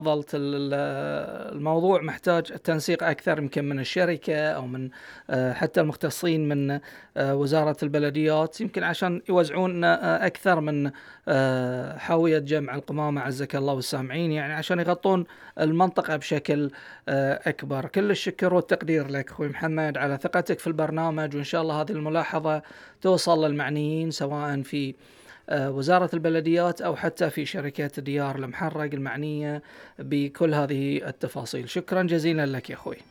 تفضلت الموضوع محتاج تنسيق أكثر يمكن من الشركة أو من حتى المختصين من وزارة البلديات، يمكن عشان يوزعون أكثر من حاوية جمع القمامة عزك الله والسامعين، يعني عشان يغطون المنطقة بشكل أكبر. كل الشكر والتقدير لك أخوي محمد على ثقتك في البرنامج، وإن شاء الله هذه الملاحظة توصل للمعنيين سواء في وزارة البلديات أو حتى في شركات ديار المحرق المعنية بكل هذه التفاصيل. شكرا جزيلا لك يا أخوي.